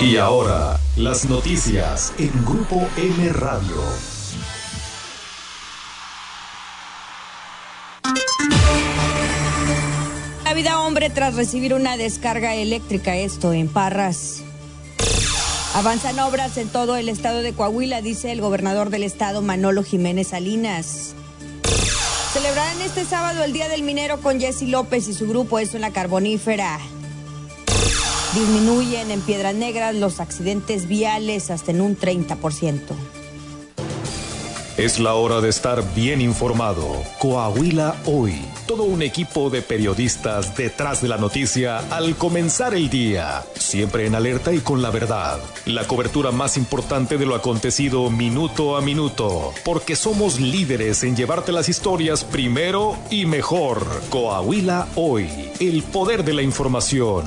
Y ahora, las noticias en Grupo M Radio. La vida hombre tras recibir una descarga eléctrica, esto en Parras. Avanzan obras en todo el estado de Coahuila, dice el gobernador del estado, Manolo Jiménez Salinas. Celebrarán este sábado el Día del Minero con Jessy López y su grupo, eso en la Carbonífera. Disminuyen en Piedras Negras los accidentes viales hasta en un 30%. Es la hora de estar bien informado. Coahuila Hoy. Todo un equipo de periodistas detrás de la noticia al comenzar el día. Siempre en alerta y con la verdad. La cobertura más importante de lo acontecido minuto a minuto. Porque somos líderes en llevarte las historias primero y mejor. Coahuila Hoy. El poder de la información.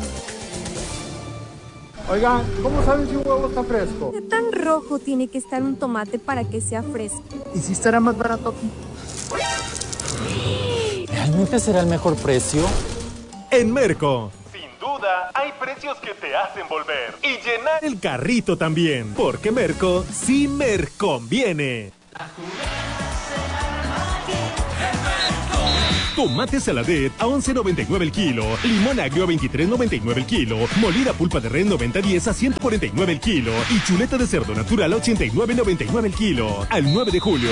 Oigan, ¿cómo saben si un huevo está fresco? ¿Qué tan rojo tiene que estar un tomate para que sea fresco? ¿Y si estará más barato? ¿Realmente será el mejor precio? En Merco. Sin duda, hay precios que te hacen volver y llenar El carrito también, porque Merco sí conviene. Tomate saladet a 11.99 el kilo, limón agrio a 23.99 el kilo, molida pulpa de res 90-10 a 149 el kilo y chuleta de cerdo natural a 89.99 el kilo. Al 9 de julio.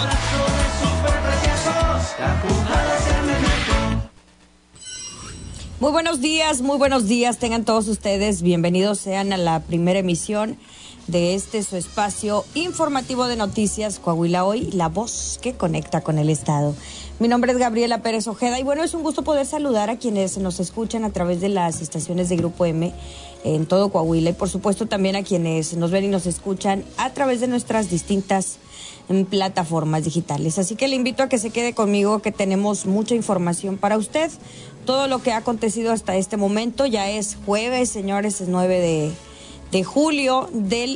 Muy buenos días, tengan todos ustedes, bienvenidos sean a la primera emisión de su espacio informativo de noticias Coahuila Hoy, la voz que conecta con el estado. Mi nombre es Gabriela Pérez Ojeda y bueno, es un gusto poder saludar a quienes nos escuchan a través de las estaciones de Grupo M en todo Coahuila y por supuesto también a quienes nos ven y nos escuchan a través de nuestras distintas plataformas digitales. Así que le invito a que se quede conmigo, que tenemos mucha información para usted. Todo lo que ha acontecido hasta este momento, ya es jueves, señores, es 9 de julio del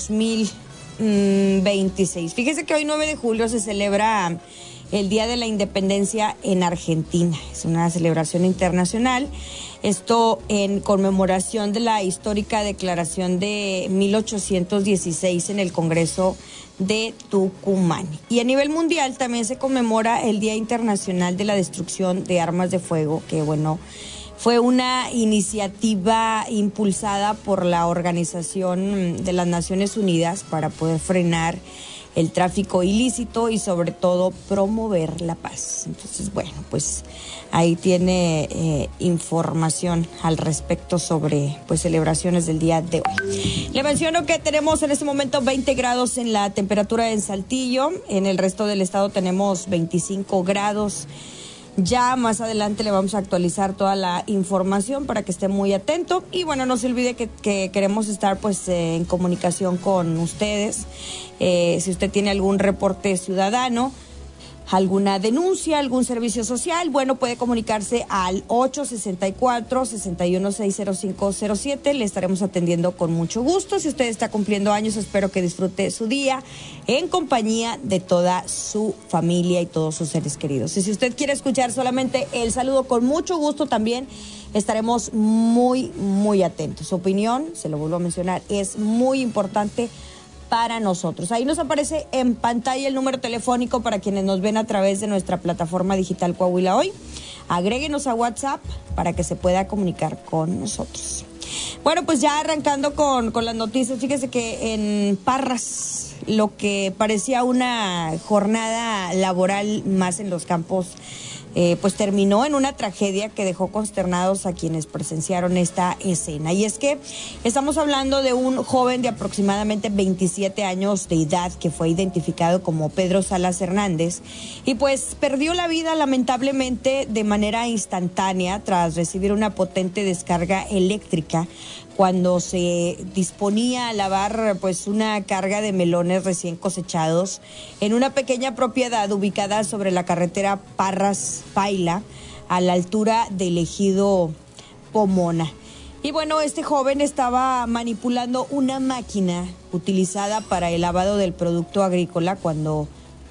2026. Fíjese que hoy 9 de julio se celebra el Día de la Independencia en Argentina. Es una celebración internacional. Esto en conmemoración de la histórica declaración de 1816 en el Congreso de Tucumán. Y a nivel mundial también se conmemora el Día Internacional de la Destrucción de Armas de Fuego, que bueno, fue una iniciativa impulsada por la Organización de las Naciones Unidas para poder frenar el tráfico ilícito y sobre todo promover la paz. Entonces, bueno, pues ahí tiene información al respecto sobre celebraciones del día de hoy. Le menciono que tenemos en este momento 20 grados en la temperatura en Saltillo, en el resto del estado tenemos 25 grados. Ya más adelante le vamos a actualizar toda la información para que esté muy atento y bueno, no se olvide que queremos estar en comunicación con ustedes. Si usted tiene algún reporte ciudadano, alguna denuncia, algún servicio social, bueno, puede comunicarse al 864-6160507. Le estaremos atendiendo con mucho gusto. Si usted está cumpliendo años, espero que disfrute su día en compañía de toda su familia y todos sus seres queridos. Y si usted quiere escuchar solamente el saludo, con mucho gusto también estaremos muy atentos. Su opinión, se lo vuelvo a mencionar, es muy importante para nosotros. Ahí nos aparece en pantalla el número telefónico para quienes nos ven a través de nuestra plataforma digital Coahuila Hoy. Agréguenos a WhatsApp para que se pueda comunicar con nosotros. Bueno, pues ya arrancando con las noticias, fíjese que en Parras, lo que parecía una jornada laboral más en los campos, terminó en una tragedia que dejó consternados a quienes presenciaron esta escena. Y es que estamos hablando de un joven de aproximadamente 27 años de edad que fue identificado como Pedro Salas Hernández y perdió la vida lamentablemente de manera instantánea tras recibir una potente descarga eléctrica cuando se disponía a lavar una carga de melones recién cosechados en una pequeña propiedad ubicada sobre la carretera Parras-Paila a la altura del ejido Pomona. Y bueno, este joven estaba manipulando una máquina utilizada para el lavado del producto agrícola cuando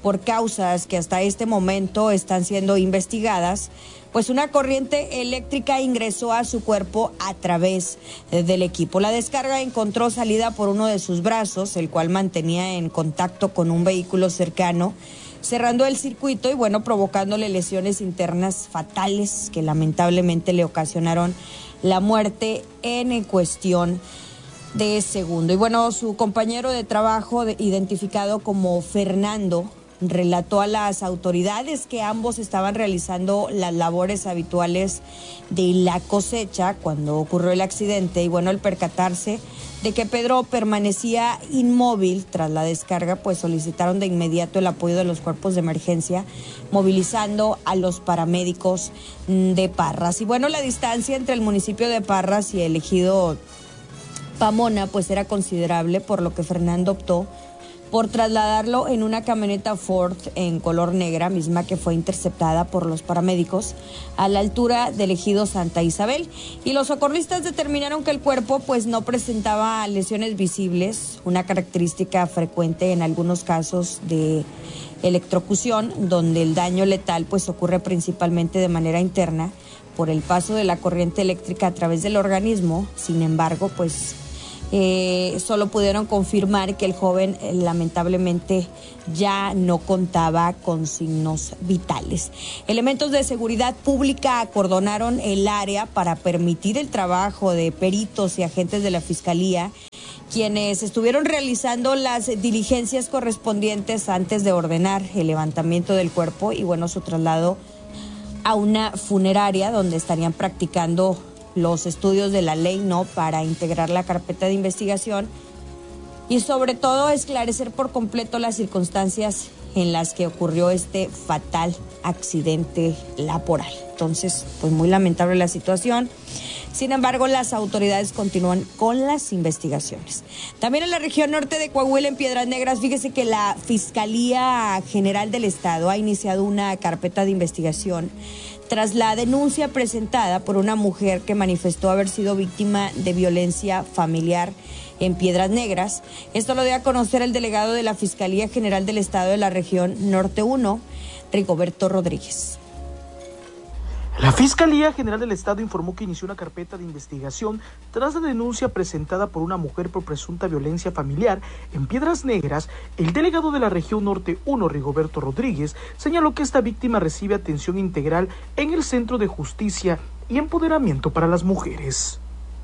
por causas que hasta este momento están siendo investigadas, pues una corriente eléctrica ingresó a su cuerpo a través del equipo. La descarga encontró salida por uno de sus brazos, el cual mantenía en contacto con un vehículo cercano, cerrando el circuito y provocándole lesiones internas fatales que lamentablemente le ocasionaron la muerte en cuestión de segundo. Y su compañero de trabajo, identificado como Fernando, relató a las autoridades que ambos estaban realizando las labores habituales de la cosecha cuando ocurrió el accidente. Y al percatarse de que Pedro permanecía inmóvil tras la descarga, pues solicitaron de inmediato el apoyo de los cuerpos de emergencia, movilizando a los paramédicos de Parras. Y la distancia entre el municipio de Parras y el ejido Pamona pues era considerable, por lo que Fernando optó por trasladarlo en una camioneta Ford en color negra, misma que fue interceptada por los paramédicos a la altura del ejido Santa Isabel. Y los socorristas determinaron que el cuerpo pues no presentaba lesiones visibles, una característica frecuente en algunos casos de electrocución, donde el daño letal pues ocurre principalmente de manera interna por el paso de la corriente eléctrica a través del organismo. Sin embargo, pues solo pudieron confirmar que el joven lamentablemente ya no contaba con signos vitales. Elementos de seguridad pública acordonaron el área para permitir el trabajo de peritos y agentes de la Fiscalía, quienes estuvieron realizando las diligencias correspondientes antes de ordenar el levantamiento del cuerpo y su traslado a una funeraria donde estarían practicando los estudios de la ley, para integrar la carpeta de investigación y sobre todo esclarecer por completo las circunstancias en las que ocurrió este fatal accidente laboral. Entonces, pues muy lamentable la situación. Sin embargo, las autoridades continúan con las investigaciones. También en la región norte de Coahuila, en Piedras Negras, fíjese que la Fiscalía General del Estado ha iniciado una carpeta de investigación tras la denuncia presentada por una mujer que manifestó haber sido víctima de violencia familiar en Piedras Negras. Esto lo dio a conocer el delegado de la Fiscalía General del Estado de la región Norte 1, Rigoberto Rodríguez. La Fiscalía General del Estado informó que inició una carpeta de investigación tras la denuncia presentada por una mujer por presunta violencia familiar en Piedras Negras. El delegado de la región Norte 1, Rigoberto Rodríguez, señaló que esta víctima recibe atención integral en el Centro de Justicia y Empoderamiento para las Mujeres.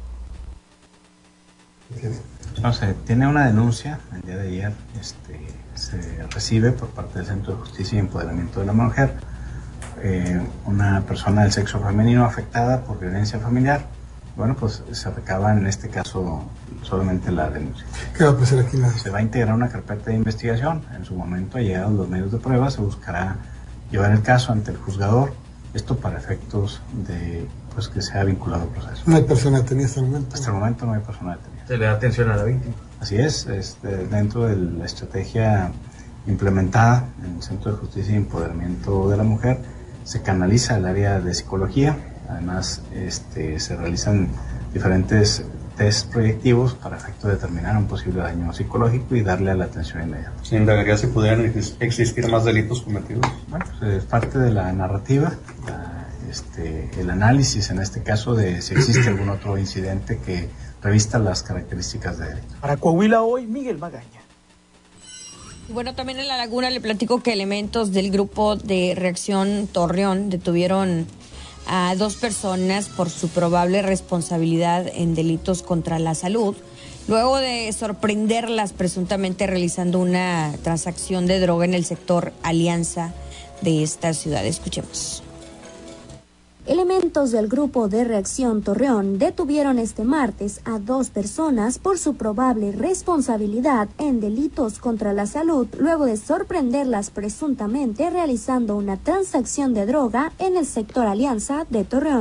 Tiene una denuncia el día de ayer, se recibe por parte del Centro de Justicia y Empoderamiento de la Mujer, una persona del sexo femenino afectada por violencia familiar. Pues se recaba en este caso solamente la denuncia. ¿Qué va a pasar aquí? Se va a integrar una carpeta de investigación. En su momento, llegados los medios de prueba, se buscará llevar el caso ante el juzgador. Esto para efectos de que sea vinculado al proceso. ¿No hay persona detenida hasta el momento? Hasta el momento no hay persona detenida. ¿Se le da atención a la víctima? Así es, dentro de la estrategia implementada en el Centro de Justicia y Empoderamiento de la Mujer, se canaliza el área de psicología. Además, se realizan diferentes test proyectivos para efecto de determinar un posible daño psicológico y darle a la atención inmediata. ¿Se indagaría si pudieran existir más delitos cometidos? Es parte de la narrativa, el análisis en este caso de si existe algún otro incidente que revista las características de delito. Para Coahuila hoy, Miguel Magaña. También en La Laguna le platico que elementos del grupo de Reacción Torreón detuvieron a 2 personas por su probable responsabilidad en delitos contra la salud, luego de sorprenderlas presuntamente realizando una transacción de droga en el sector Alianza de esta ciudad. Escuchemos. Elementos del Grupo de Reacción Torreón detuvieron este martes a 2 personas por su probable responsabilidad en delitos contra la salud, luego de sorprenderlas presuntamente realizando una transacción de droga en el sector Alianza de Torreón.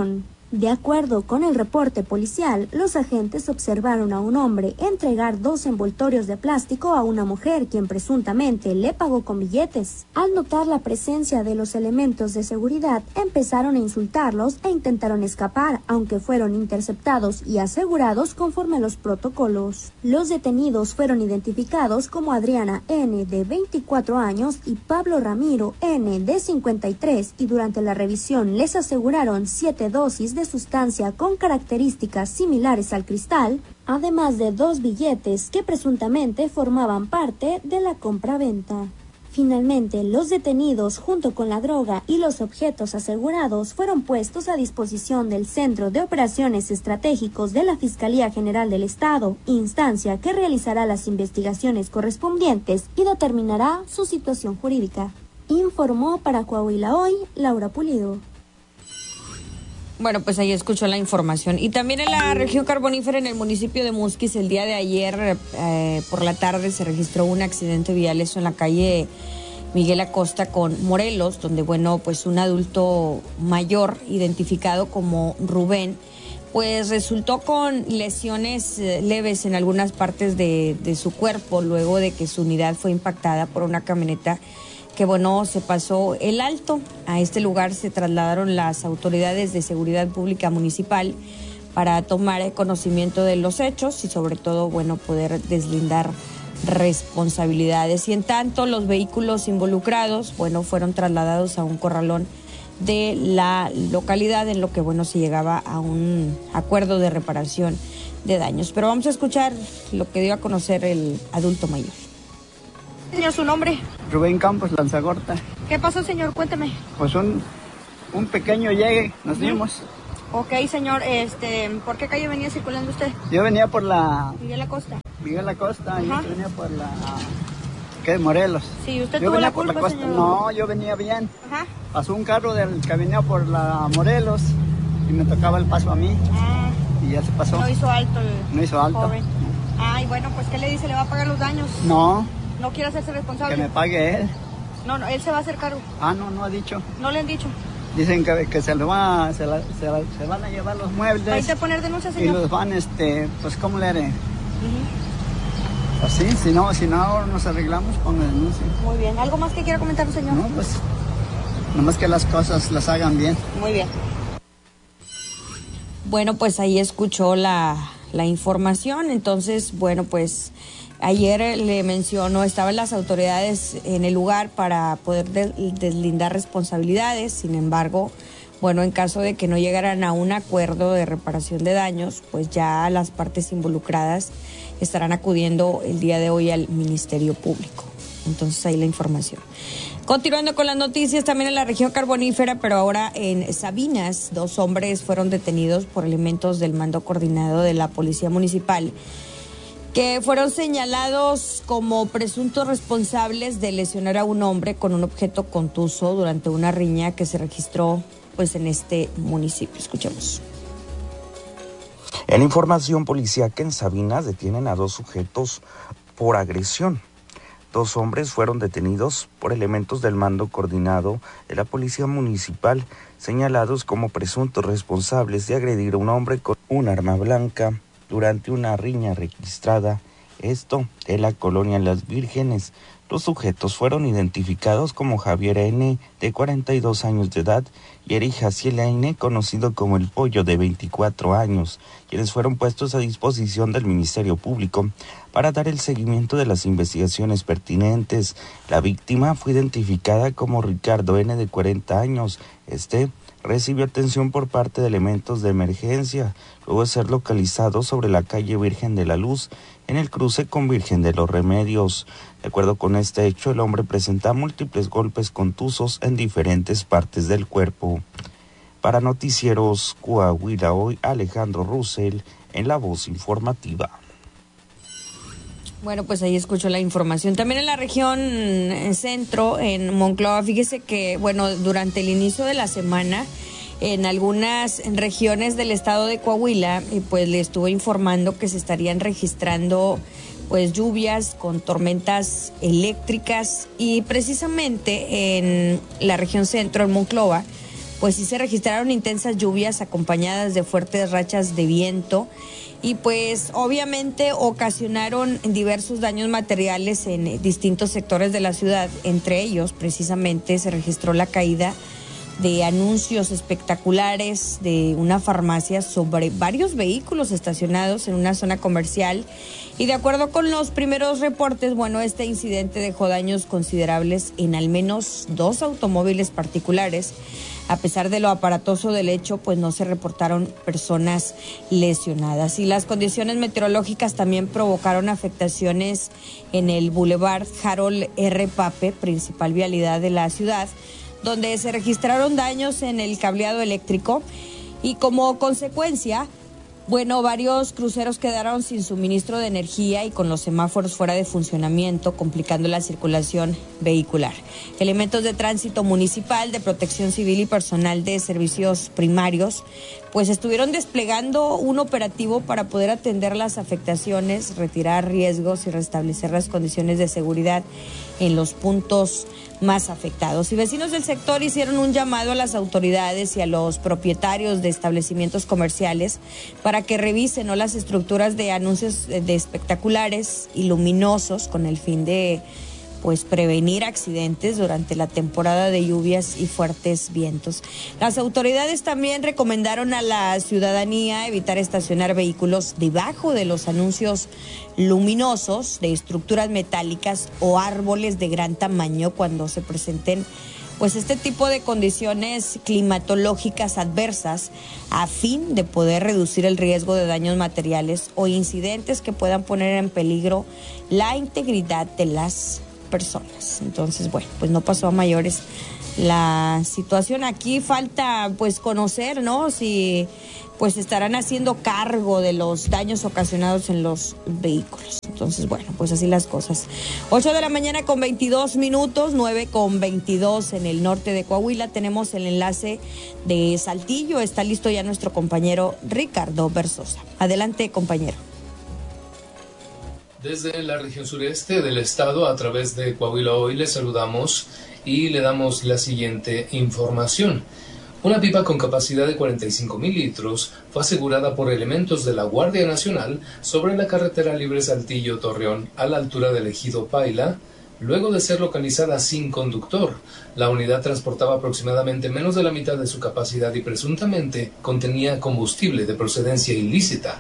De acuerdo con el reporte policial, los agentes observaron a un hombre entregar 2 envoltorios de plástico a una mujer quien presuntamente le pagó con billetes. Al notar la presencia de los elementos de seguridad, empezaron a insultarlos e intentaron escapar, aunque fueron interceptados y asegurados conforme a los protocolos. Los detenidos fueron identificados como Adriana N., de 24 años, y Pablo Ramiro N., de 53, y durante la revisión les aseguraron 7 dosis de sustancia con características similares al cristal, además de 2 billetes que presuntamente formaban parte de la compraventa. Finalmente, los detenidos, junto con la droga y los objetos asegurados, fueron puestos a disposición del Centro de Operaciones Estratégicos de la Fiscalía General del Estado, instancia que realizará las investigaciones correspondientes y determinará su situación jurídica. Informó para Coahuila Hoy, Laura Pulido. Bueno, pues ahí escuchó la información. Y también en la región carbonífera, en el municipio de Musquis, el día de ayer por la tarde se registró un accidente vial, eso en la calle Miguel Acosta con Morelos, donde, bueno, pues un adulto mayor identificado como Rubén, pues resultó con lesiones leves en algunas partes de su cuerpo, luego de que su unidad fue impactada por una camioneta que, bueno, se pasó el alto. A este lugar se trasladaron las autoridades de seguridad pública municipal para tomar conocimiento de los hechos y sobre todo, bueno, poder deslindar responsabilidades. Y en tanto, los vehículos involucrados, bueno, fueron trasladados a un corralón de la localidad, en lo que, bueno, se llegaba a un acuerdo de reparación de daños. Pero vamos a escuchar lo que dio a conocer el adulto mayor. Señor, ¿su nombre? Rubén Campos Lanzagorta. ¿Qué pasó, señor? Cuénteme. Pues un pequeño llegue, nos dimos. Ok, señor, ¿por qué calle venía circulando usted? Yo venía por la... Miguel Acosta. Miguel Acosta, y yo venía por la... ¿Qué? Morelos. Sí, ¿usted yo tuvo la por culpa, la señor? No, yo venía bien. Ajá. Pasó un carro que venía por la Morelos y me tocaba el paso a mí. Ah. Y ya se pasó. No hizo alto No hizo alto. Joven. Ay, bueno, pues ¿qué le dice? ¿Le va a pagar los daños? No. ¿No quiere hacerse responsable? Que me pague él. No, él se va a hacer cargo. Ah, no ha dicho. ¿No le han dicho? Dicen que se van a llevar los muebles. ¿Va a poner denuncia, señor? Y los van, pues, ¿cómo le haré? Así, si no, ahora nos arreglamos con la denuncia. Muy bien. ¿Algo más que quiera comentar, señor? No, pues, nomás que las cosas las hagan bien. Muy bien. Bueno, pues ahí escuchó la información. Entonces, bueno, pues ayer le mencionó, estaban las autoridades en el lugar para poder deslindar responsabilidades. Sin embargo, bueno, en caso de que no llegaran a un acuerdo de reparación de daños, pues ya las partes involucradas estarán acudiendo el día de hoy al Ministerio Público. Entonces ahí la información. Continuando con las noticias, también en la región carbonífera, pero ahora en Sabinas, 2 hombres fueron detenidos por elementos del mando coordinado de la Policía Municipal, que fueron señalados como presuntos responsables de lesionar a un hombre con un objeto contuso durante una riña que se registró, pues, en este municipio. Escuchemos. En información policíaca, en Sabinas detienen a 2 sujetos por agresión. 2 hombres fueron detenidos por elementos del mando coordinado de la Policía Municipal, señalados como presuntos responsables de agredir a un hombre con un arma blanca durante una riña registrada, esto en la colonia Las Vírgenes. Los sujetos fueron identificados como Javier N., de 42 años de edad, y Eric Jaciel N., conocido como El Pollo, de 24 años, quienes fueron puestos a disposición del Ministerio Público para dar el seguimiento de las investigaciones pertinentes. La víctima fue identificada como Ricardo N., de 40 años. Recibió atención por parte de elementos de emergencia, luego de ser localizado sobre la calle Virgen de la Luz, en el cruce con Virgen de los Remedios. De acuerdo con este hecho, el hombre presenta múltiples golpes contusos en diferentes partes del cuerpo. Para Noticieros Coahuila Hoy, Alejandro Russell, en La Voz Informativa. Bueno, pues ahí escuchó la información. También en la región centro, en Monclova, fíjese que, bueno, durante el inicio de la semana, en algunas regiones del estado de Coahuila, pues le estuve informando que se estarían registrando, pues, lluvias con tormentas eléctricas, y precisamente en la región centro, en Monclova, pues sí se registraron intensas lluvias acompañadas de fuertes rachas de viento y pues obviamente ocasionaron diversos daños materiales en distintos sectores de la ciudad. Entre ellos, precisamente, se registró la caída de anuncios espectaculares de una farmacia sobre varios vehículos estacionados en una zona comercial. Y de acuerdo con los primeros reportes, bueno, este incidente dejó daños considerables en al menos 2 automóviles particulares. A pesar de lo aparatoso del hecho, pues no se reportaron personas lesionadas. Y las condiciones meteorológicas también provocaron afectaciones en el Boulevard Harold R. Pape, principal vialidad de la ciudad, donde se registraron daños en el cableado eléctrico y como consecuencia, bueno, varios cruceros quedaron sin suministro de energía y con los semáforos fuera de funcionamiento, complicando la circulación vehicular. Elementos de tránsito municipal, de protección civil y personal de servicios primarios, pues estuvieron desplegando un operativo para poder atender las afectaciones, retirar riesgos y restablecer las condiciones de seguridad en los puntos más afectados. Y vecinos del sector hicieron un llamado a las autoridades y a los propietarios de establecimientos comerciales para que revisen, ¿no?, las estructuras de anuncios de espectaculares y luminosos con el fin de pues prevenir accidentes durante la temporada de lluvias y fuertes vientos. Las autoridades también recomendaron a la ciudadanía evitar estacionar vehículos debajo de los anuncios luminosos de estructuras metálicas o árboles de gran tamaño cuando se presenten pues este tipo de condiciones climatológicas adversas, a fin de poder reducir el riesgo de daños materiales o incidentes que puedan poner en peligro la integridad de las personas. Entonces, bueno, pues no pasó a mayores la situación. Aquí falta pues conocer, ¿no?, si pues estarán haciendo cargo de los daños ocasionados en los vehículos. Entonces, bueno, pues así las cosas. 8 de la mañana con 22 minutos, 9 con 22 en el norte de Coahuila. Tenemos el enlace de Saltillo. Está listo ya nuestro compañero Ricardo Versosa. Adelante, compañero. Desde la región sureste del estado, a través de Coahuila Hoy, les saludamos y le damos la siguiente información. Una pipa con capacidad de 45,000 litros fue asegurada por elementos de la Guardia Nacional sobre la carretera libre Saltillo-Torreón a la altura del ejido Paila, luego de ser localizada sin conductor. La unidad transportaba aproximadamente menos de la mitad de su capacidad y presuntamente contenía combustible de procedencia ilícita.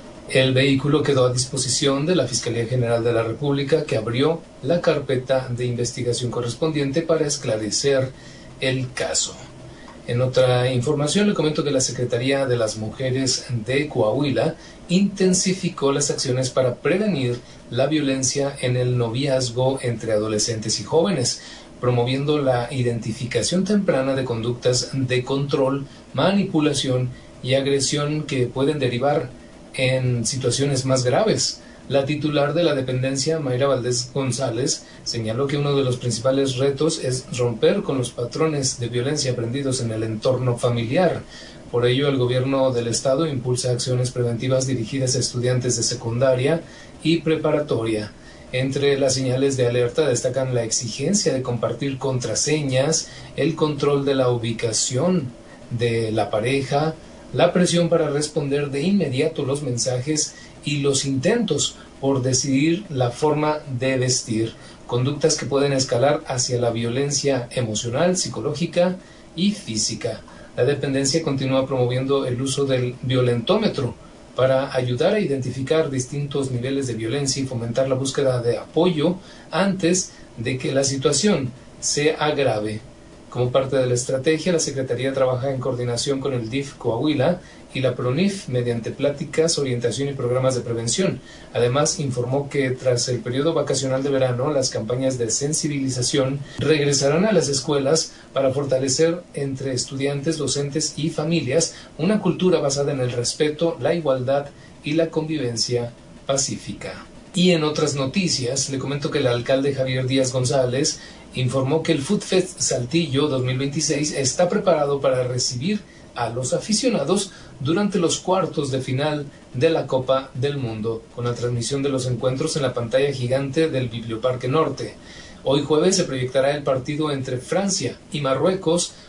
El vehículo quedó a disposición de la Fiscalía General de la República, que abrió la carpeta de investigación correspondiente para esclarecer el caso. En otra información le comento que la Secretaría de las Mujeres de Coahuila intensificó las acciones para prevenir la violencia en el noviazgo entre adolescentes y jóvenes, promoviendo la identificación temprana de conductas de control, manipulación y agresión que pueden derivar en situaciones más graves. La titular de la dependencia, Mayra Valdés González, señaló que uno de los principales retos es romper con los patrones de violencia aprendidos en el entorno familiar. Por ello, el gobierno del estado impulsa acciones preventivas dirigidas a estudiantes de secundaria y preparatoria. Entre las señales de alerta destacan la exigencia de compartir contraseñas, el control de la ubicación de la pareja, la presión para responder de inmediato los mensajes y los intentos por decidir la forma de vestir, conductas que pueden escalar hacia la violencia emocional, psicológica y física. La dependencia continúa promoviendo el uso del violentómetro para ayudar a identificar distintos niveles de violencia y fomentar la búsqueda de apoyo antes de que la situación se agrave. Como parte de la estrategia, la Secretaría trabaja en coordinación con el DIF Coahuila y la PRONIF mediante pláticas, orientación y programas de prevención. Además, informó que tras el periodo vacacional de verano, las campañas de sensibilización regresarán a las escuelas para fortalecer entre estudiantes, docentes y familias una cultura basada en el respeto, la igualdad y la convivencia pacífica. Y en otras noticias, le comento que el alcalde Javier Díaz González informó que el Food Fest Saltillo 2026 está preparado para recibir a los aficionados durante los cuartos de final de la Copa del Mundo, con la transmisión de los encuentros en la pantalla gigante del Biblioparque Norte. Hoy jueves se proyectará el partido entre Francia y Marruecos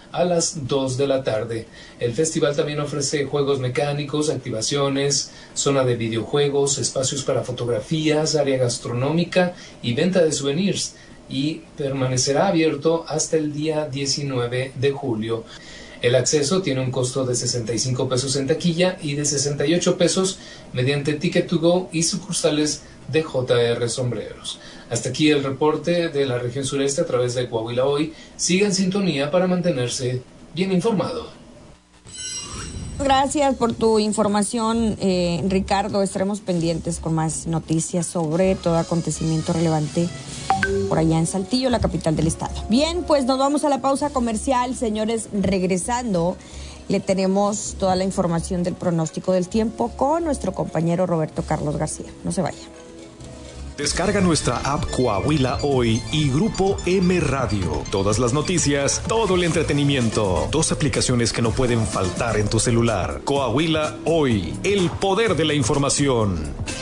a las 2 de la tarde. El festival también ofrece juegos mecánicos, activaciones, zona de videojuegos, espacios para fotografías, área gastronómica y venta de souvenirs, y permanecerá abierto hasta el día 19 de julio. El acceso tiene un costo de 65 pesos en taquilla y de 68 pesos mediante Ticket to Go y sucursales de JR Sombreros. Hasta aquí el reporte de la región sureste a través de Coahuila Hoy. Siga en sintonía para mantenerse bien informado. Gracias por tu información, Ricardo. Estaremos pendientes con más noticias sobre todo acontecimiento relevante por allá en Saltillo, la capital del estado. Bien, pues nos vamos a la pausa comercial, señores. Regresando, le tenemos toda la información del pronóstico del tiempo con nuestro compañero Roberto Carlos García. No se vaya. Descarga nuestra app Coahuila Hoy y Grupo M Radio. Todas las noticias, todo el entretenimiento. 2 aplicaciones que no pueden faltar en tu celular. Coahuila Hoy, el poder de la información.